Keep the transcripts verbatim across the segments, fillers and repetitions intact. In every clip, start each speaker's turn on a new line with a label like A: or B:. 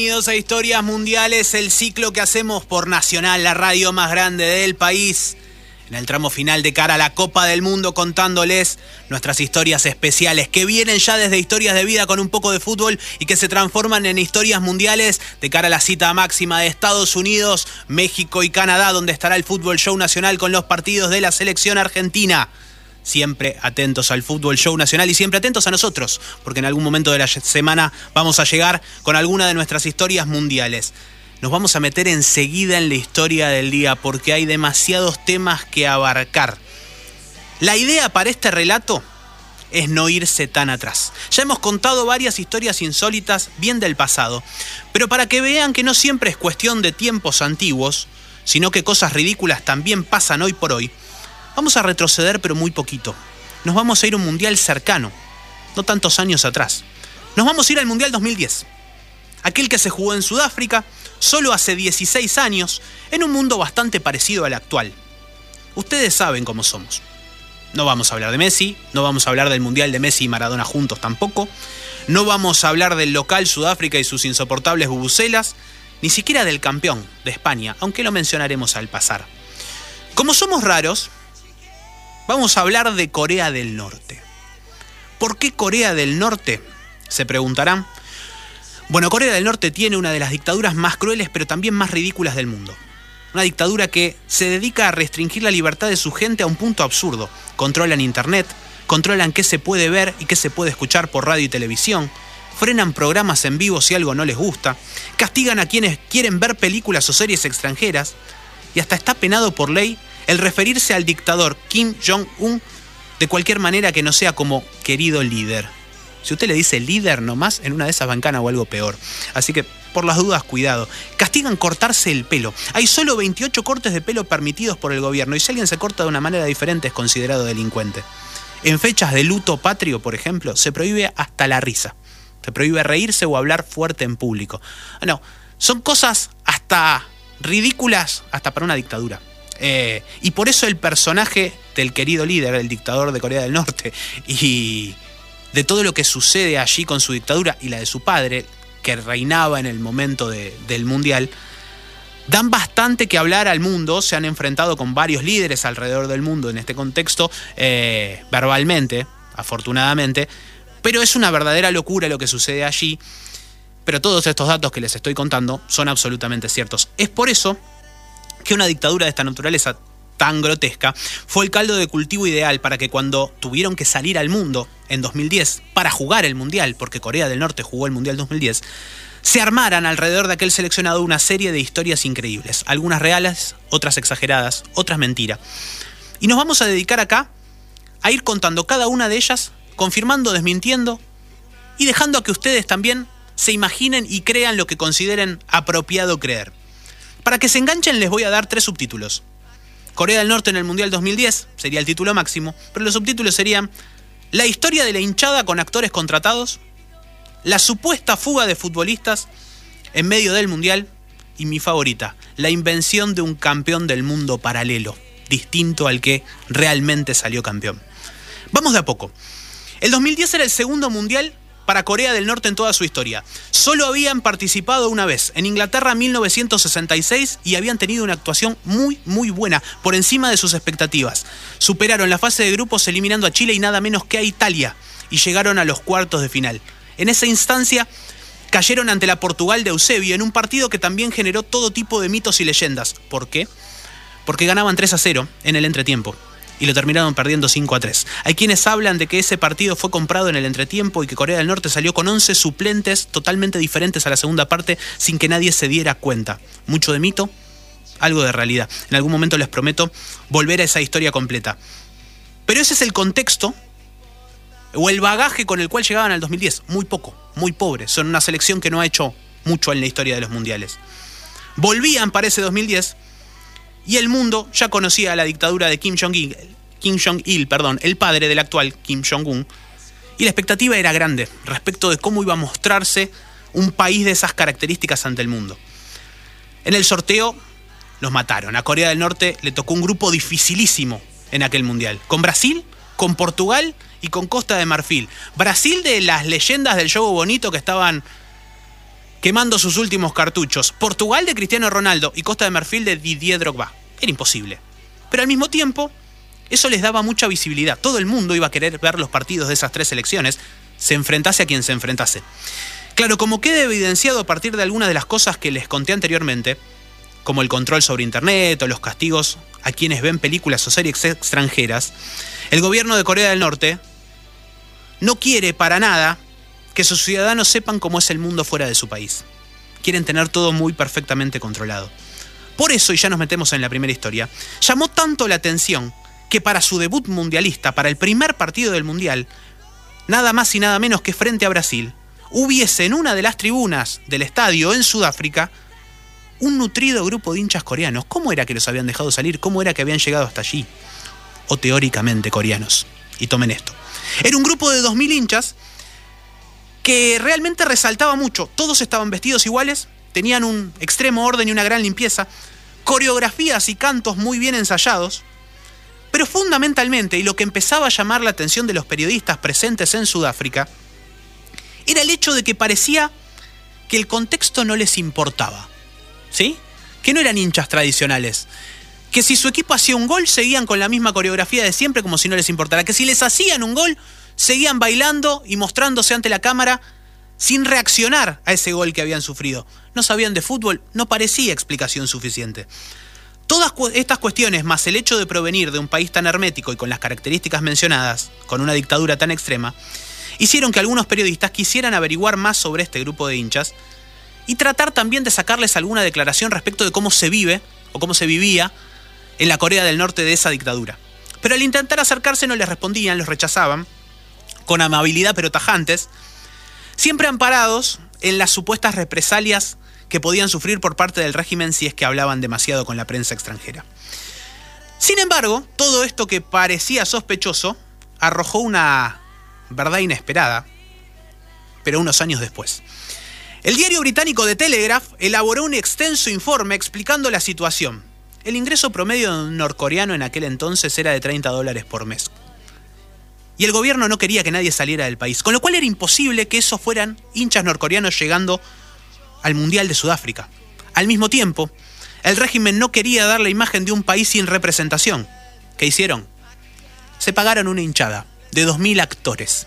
A: Bienvenidos a Historias Mundiales, el ciclo que hacemos por Nacional, la radio más grande del país. En el tramo final de cara a la Copa del Mundo, contándoles nuestras historias especiales que vienen ya desde historias de vida con un poco de fútbol y que se transforman en historias mundiales de cara a la cita máxima de Estados Unidos, México y Canadá, donde estará el Fútbol Show Nacional con los partidos de la selección argentina. Siempre atentos al Fútbol Show Nacional y siempre atentos a nosotros, porque en algún momento de la semana vamos a llegar con alguna de nuestras historias mundiales. Nos vamos a meter enseguida en la historia del día porque hay demasiados temas que abarcar. La idea para este relato es no irse tan atrás. Ya hemos contado varias historias insólitas bien del pasado, pero para que vean que no siempre es cuestión de tiempos antiguos, sino que cosas ridículas también pasan hoy por hoy, vamos a retroceder pero muy poquito. Nos vamos a ir a un mundial cercano, no tantos años atrás. Nos vamos a ir al Mundial dos mil diez. Aquel que se jugó en Sudáfrica solo hace dieciséis años, en un mundo bastante parecido al actual. Ustedes saben cómo somos. No vamos a hablar de Messi, no vamos a hablar del Mundial de Messi y Maradona juntos tampoco, no vamos a hablar del local Sudáfrica y sus insoportables bubucelas, ni siquiera del campeón de España, aunque lo mencionaremos al pasar. Como somos raros, vamos a hablar de Corea del Norte. ¿Por qué Corea del Norte? Se preguntarán. Bueno, Corea del Norte tiene una de las dictaduras más crueles pero también más ridículas del mundo. Una dictadura que se dedica a restringir la libertad de su gente a un punto absurdo. Controlan internet, controlan qué se puede ver y qué se puede escuchar por radio y televisión, frenan programas en vivo si algo no les gusta, castigan a quienes quieren ver películas o series extranjeras y hasta está penado por ley el referirse al dictador Kim Jong-un de cualquier manera que no sea como querido líder. Si usted le dice líder nomás, en una de esas bancana o algo peor. Así que, por las dudas, cuidado. Castigan cortarse el pelo. Hay solo veintiocho cortes de pelo permitidos por el gobierno y si alguien se corta de una manera diferente es considerado delincuente. En fechas de luto patrio, por ejemplo, se prohíbe hasta la risa. Se prohíbe reírse o hablar fuerte en público. No, son cosas hasta ridículas, hasta para una dictadura. Eh, y por eso el personaje del querido líder, el dictador de Corea del Norte, y de todo lo que sucede allí con su dictadura y la de su padre, que reinaba en el momento de, del Mundial, dan bastante que hablar al mundo. Se han enfrentado con varios líderes alrededor del mundo en este contexto, eh, verbalmente, afortunadamente, pero es una verdadera locura lo que sucede allí. Pero todos estos datos que les estoy contando son absolutamente ciertos. Es por eso que una dictadura de esta naturaleza tan grotesca fue el caldo de cultivo ideal para que cuando tuvieron que salir al mundo en dos mil diez para jugar el Mundial, porque Corea del Norte jugó el Mundial dos mil diez, se armaran alrededor de aquel seleccionado una serie de historias increíbles, algunas reales, otras exageradas, otras mentira. Y nos vamos a dedicar acá a ir contando cada una de ellas, confirmando, desmintiendo y dejando a que ustedes también se imaginen y crean lo que consideren apropiado creer. Para que se enganchen les voy a dar tres subtítulos. Corea del Norte en el Mundial dos mil diez sería el título máximo, pero los subtítulos serían la historia de la hinchada con actores contratados, la supuesta fuga de futbolistas en medio del Mundial y mi favorita, la invención de un campeón del mundo paralelo, distinto al que realmente salió campeón. Vamos de a poco. El dos mil diez era el segundo Mundial para Corea del Norte en toda su historia. Solo habían participado una vez, en Inglaterra en mil novecientos sesenta y seis, y habían tenido una actuación muy, muy buena, por encima de sus expectativas. Superaron la fase de grupos eliminando a Chile y nada menos que a Italia, y llegaron a los cuartos de final. En esa instancia, cayeron ante la Portugal de Eusebio, en un partido que también generó todo tipo de mitos y leyendas. ¿Por qué? Porque ganaban tres a cero en el entretiempo. Y lo terminaron perdiendo cinco a tres. Hay quienes hablan de que ese partido fue comprado en el entretiempo y que Corea del Norte salió con once suplentes totalmente diferentes a la segunda parte sin que nadie se diera cuenta. Mucho de mito, algo de realidad. En algún momento les prometo volver a esa historia completa. Pero ese es el contexto o el bagaje con el cual llegaban al dos mil diez. Muy poco, muy pobre. Son una selección que no ha hecho mucho en la historia de los mundiales. Volvían para ese dos mil diez y el mundo ya conocía la dictadura de Kim Jong-il, Kim Jong-il, perdón, el padre del actual Kim Jong-un, y la expectativa era grande respecto de cómo iba a mostrarse un país de esas características ante el mundo. En el sorteo los mataron. A Corea del Norte le tocó un grupo dificilísimo en aquel mundial, con Brasil, con Portugal y con Costa de Marfil. Brasil de las leyendas del juego bonito que estaban quemando sus últimos cartuchos. Portugal de Cristiano Ronaldo y Costa de Marfil de Didier Drogba. Era imposible. Pero al mismo tiempo, eso les daba mucha visibilidad. Todo el mundo iba a querer ver los partidos de esas tres selecciones, se enfrentase a quien se enfrentase. Claro, como queda evidenciado a partir de algunas de las cosas que les conté anteriormente, como el control sobre internet o los castigos a quienes ven películas o series extranjeras, el gobierno de Corea del Norte no quiere para nada que sus ciudadanos sepan cómo es el mundo fuera de su país. Quieren tener todo muy perfectamente controlado. Por eso, y ya nos metemos en la primera historia, llamó tanto la atención que para su debut mundialista, para el primer partido del Mundial, nada más y nada menos que frente a Brasil, hubiese en una de las tribunas del estadio en Sudáfrica un nutrido grupo de hinchas coreanos. ¿Cómo era que los habían dejado salir? ¿Cómo era que habían llegado hasta allí? O teóricamente coreanos. Y tomen esto. Era un grupo de dos mil hinchas que realmente resaltaba mucho. Todos estaban vestidos iguales, tenían un extremo orden y una gran limpieza, coreografías y cantos muy bien ensayados, pero fundamentalmente, y lo que empezaba a llamar la atención de los periodistas presentes en Sudáfrica, era el hecho de que parecía que el contexto no les importaba, ¿sí? Que no eran hinchas tradicionales, que si su equipo hacía un gol, seguían con la misma coreografía de siempre como si no les importara, que si les hacían un gol, seguían bailando y mostrándose ante la cámara sin reaccionar a ese gol que habían sufrido. No sabían de fútbol, no parecía explicación suficiente. Todas estas cuestiones, más el hecho de provenir de un país tan hermético y con las características mencionadas, con una dictadura tan extrema, hicieron que algunos periodistas quisieran averiguar más sobre este grupo de hinchas y tratar también de sacarles alguna declaración respecto de cómo se vive o cómo se vivía en la Corea del Norte de esa dictadura. Pero al intentar acercarse no les respondían, los rechazaban, con amabilidad pero tajantes, siempre amparados en las supuestas represalias que podían sufrir por parte del régimen si es que hablaban demasiado con la prensa extranjera. Sin embargo, todo esto que parecía sospechoso arrojó una verdad inesperada, pero unos años después. El diario británico The Telegraph elaboró un extenso informe explicando la situación. El ingreso promedio de un norcoreano en aquel entonces era de treinta dólares por mes. Y el gobierno no quería que nadie saliera del país, con lo cual era imposible que esos fueran hinchas norcoreanos llegando al Mundial de Sudáfrica. Al mismo tiempo, el régimen no quería dar la imagen de un país sin representación. ¿Qué hicieron? Se pagaron una hinchada de dos mil actores.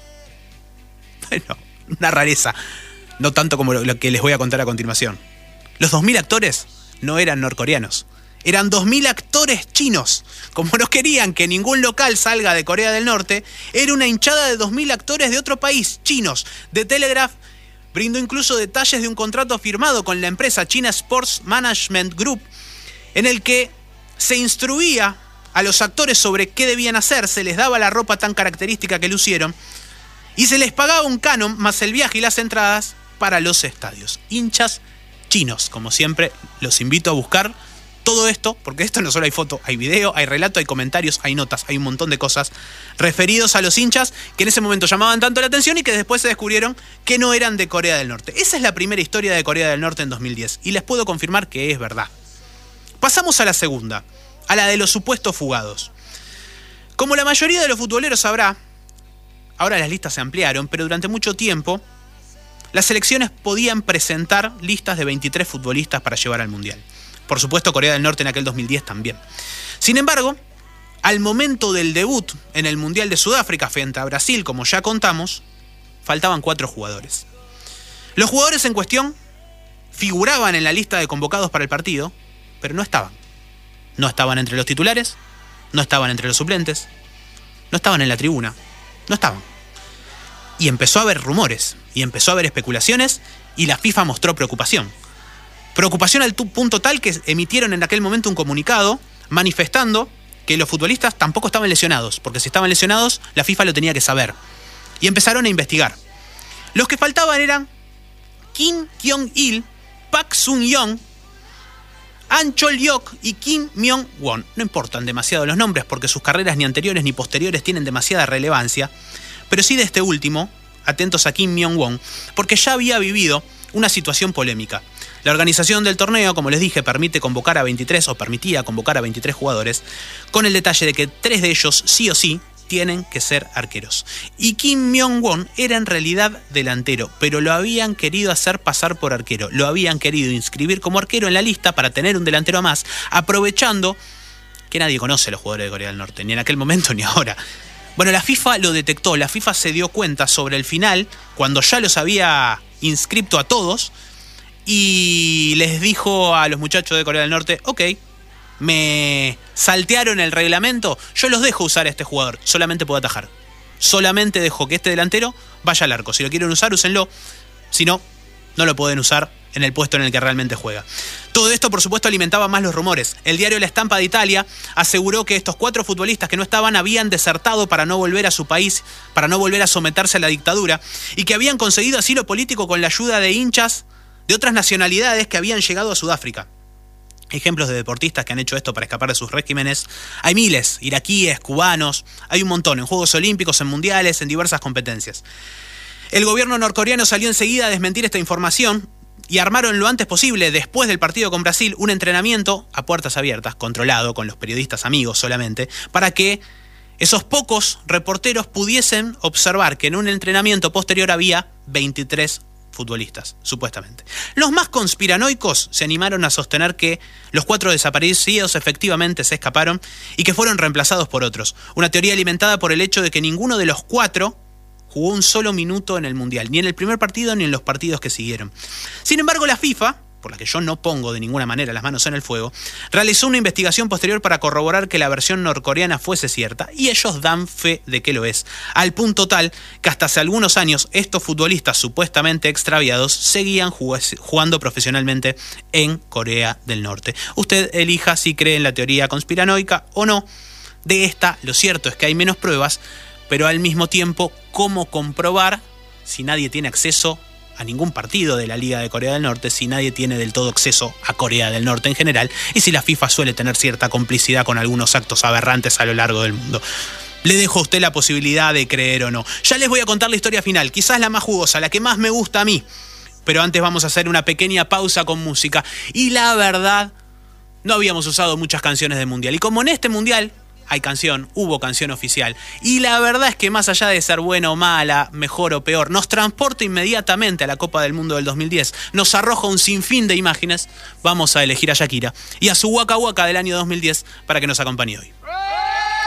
A: Bueno, una rareza. No tanto como lo que les voy a contar a continuación. Los dos mil actores no eran norcoreanos. Eran dos mil actores chinos. Como no querían que ningún local salga de Corea del Norte, era una hinchada de dos mil actores de otro país, chinos. The Telegraph brindó incluso detalles de un contrato firmado con la empresa China Sports Management Group, en el que se instruía a los actores sobre qué debían hacer, se les daba la ropa tan característica que lucieron, y se les pagaba un canon más el viaje y las entradas para los estadios. Hinchas chinos, como siempre, los invito a buscar todo esto, porque esto no solo hay foto, hay video, hay relato, hay comentarios, hay notas, hay un montón de cosas referidos a los hinchas que en ese momento llamaban tanto la atención y que después se descubrieron que no eran de Corea del Norte. Esa es la primera historia de Corea del Norte en dos mil diez y les puedo confirmar que es verdad. Pasamos a la segunda, a la de los supuestos fugados. Como la mayoría de los futboleros sabrá, ahora las listas se ampliaron, pero durante mucho tiempo las selecciones podían presentar listas de veintitrés futbolistas para llevar al Mundial. Por supuesto, Corea del Norte en aquel dos mil diez también. Sin embargo, al momento del debut en el Mundial de Sudáfrica frente a Brasil, como ya contamos, faltaban cuatro jugadores. Los jugadores en cuestión figuraban en la lista de convocados para el partido, pero no estaban. No estaban entre los titulares, no estaban entre los suplentes, no estaban en la tribuna, no estaban. Y empezó a haber rumores, y empezó a haber especulaciones, y la FIFA mostró preocupación. Preocupación al punto tal que emitieron en aquel momento un comunicado manifestando que los futbolistas tampoco estaban lesionados, porque si estaban lesionados, la FIFA lo tenía que saber. Y empezaron a investigar. Los que faltaban eran Kim Kyong-il, Park Sung-yeon, An Chol-yok y Kim Myong-won. No importan demasiado los nombres porque sus carreras ni anteriores ni posteriores tienen demasiada relevancia, pero sí de este último, atentos a Kim Myong-won, porque ya había vivido una situación polémica. La organización del torneo, como les dije, permite convocar a veintitrés o permitía convocar a veintitrés jugadores, con el detalle de que tres de ellos sí o sí tienen que ser arqueros. Y Kim Myong-won era en realidad delantero, pero lo habían querido hacer pasar por arquero. Lo habían querido inscribir como arquero en la lista para tener un delantero más, aprovechando que nadie conoce a los jugadores de Corea del Norte, ni en aquel momento ni ahora. Bueno, la FIFA lo detectó, la FIFA se dio cuenta sobre el final, cuando ya los había inscripto a todos, y les dijo a los muchachos de Corea del Norte, ok, me saltearon el reglamento, yo los dejo usar a este jugador, solamente puedo atajar. Solamente dejo que este delantero vaya al arco. Si lo quieren usar, úsenlo. Si no, no lo pueden usar en el puesto en el que realmente juega. Todo esto, por supuesto, alimentaba más los rumores. El diario La Stampa de Italia aseguró que estos cuatro futbolistas que no estaban habían desertado para no volver a su país, para no volver a someterse a la dictadura, y que habían conseguido asilo político con la ayuda de hinchas de otras nacionalidades que habían llegado a Sudáfrica. Ejemplos de deportistas que han hecho esto para escapar de sus regímenes hay miles, iraquíes, cubanos, hay un montón, en Juegos Olímpicos, en mundiales, en diversas competencias. El gobierno norcoreano salió enseguida a desmentir esta información y armaron lo antes posible, después del partido con Brasil, un entrenamiento a puertas abiertas, controlado, con los periodistas amigos solamente, para que esos pocos reporteros pudiesen observar que en un entrenamiento posterior había veintitrés futbolistas, supuestamente. Los más conspiranoicos se animaron a sostener que los cuatro desaparecidos efectivamente se escaparon y que fueron reemplazados por otros. Una teoría alimentada por el hecho de que ninguno de los cuatro jugó un solo minuto en el Mundial, ni en el primer partido ni en los partidos que siguieron. Sin embargo, la FIFA, por la que yo no pongo de ninguna manera las manos en el fuego, realizó una investigación posterior para corroborar que la versión norcoreana fuese cierta, y ellos dan fe de que lo es, al punto tal que hasta hace algunos años estos futbolistas supuestamente extraviados seguían jugando profesionalmente en Corea del Norte. Usted elija si cree en la teoría conspiranoica o no. De esta, lo cierto es que hay menos pruebas, pero al mismo tiempo, ¿cómo comprobar si nadie tiene acceso a ningún partido de la Liga de Corea del Norte, si nadie tiene del todo acceso a Corea del Norte en general, y si la FIFA suele tener cierta complicidad con algunos actos aberrantes a lo largo del mundo? Le dejo a usted la posibilidad de creer o no. Ya les voy a contar la historia final, quizás la más jugosa, la que más me gusta a mí. Pero antes vamos a hacer una pequeña pausa con música. Y la verdad, no habíamos usado muchas canciones de Mundial. Y como en este Mundial hay canción, hubo canción oficial, y la verdad es que más allá de ser buena o mala, mejor o peor, nos transporta inmediatamente a la Copa del Mundo del dos mil diez, nos arroja un sinfín de imágenes. Vamos a elegir a Shakira y a su Waka Waka del año dos mil diez para que nos acompañe hoy.